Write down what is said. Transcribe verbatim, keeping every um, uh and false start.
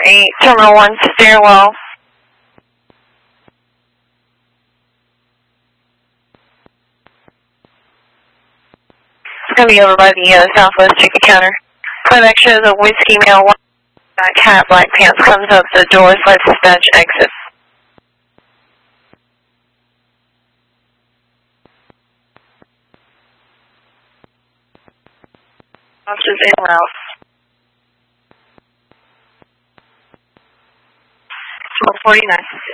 eight, Terminal one stairwell. It's going to be over by the uh, southwest ticket counter. Playback shows a Whiskey Male one, Cat Black Pants comes up the door, flight dispatch exits. Officers en route. Terminal forty-nine.